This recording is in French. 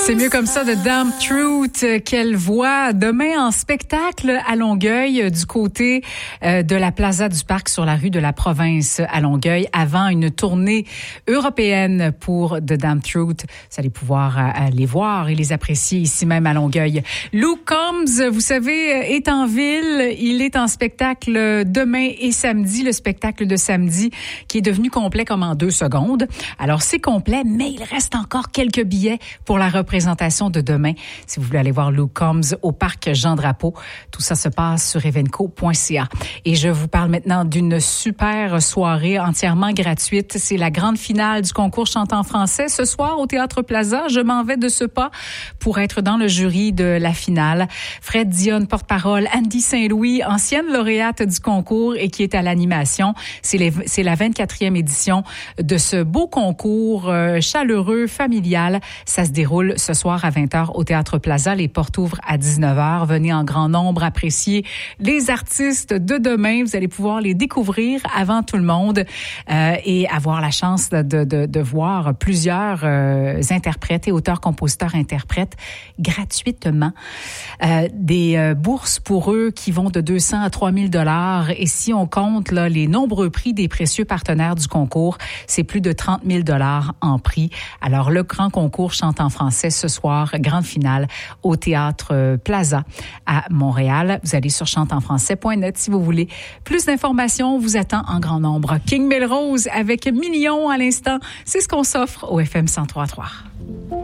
C'est mieux comme ça de Damn Truth qu'elle voit demain en spectacle à Longueuil du côté de la Plaza du Parc sur la rue de la Province à Longueuil avant une tournée européenne pour The Damn Truth. Vous allez pouvoir les voir et les apprécier ici même à Longueuil. Luke Combs, vous savez, est en ville. Il est en spectacle demain et samedi. Le spectacle de samedi qui est devenu complet comme en 2 secondes. Alors c'est complet, mais il reste encore quelques billets pour la représentation de demain. Si vous voulez aller voir Luke Combs au parc Jean-Drapeau, tout ça se passe sur evenco.ca. Et je vous parle maintenant d'une super soirée entièrement gratuite. C'est la grande finale du concours Chante en français. Ce soir, au Théâtre Plaza, je m'en vais de ce pas pour être dans le jury de la finale. Fred Dionne, porte-parole, Andy Saint-Louis, ancienne lauréate du concours et qui est à l'animation. C'est la 24e édition de ce beau concours chaleureux, familial. Ça se déroule ce soir à 20h au Théâtre Plaza. Les portes ouvrent à 19h. Venez en grand nombre apprécier les artistes de demain. Vous allez pouvoir les découvrir avant tout le monde et avoir la chance de voir plusieurs interprètes et auteurs-compositeurs-interprètes gratuitement. Des bourses pour eux qui vont de 200 à 3000 $. Et si on compte là, les nombreux prix des précieux partenaires du concours, c'est plus de 30 000 $ en prix. Alors, le grand concours Chante en français ce soir, grande finale au Théâtre Plaza à Montréal. Vous allez sur chanteenfrançais.net si vous voulez. Plus d'informations, on vous attend en grand nombre. King Melrose avec Millions à l'instant, c'est ce qu'on s'offre au FM 103.3.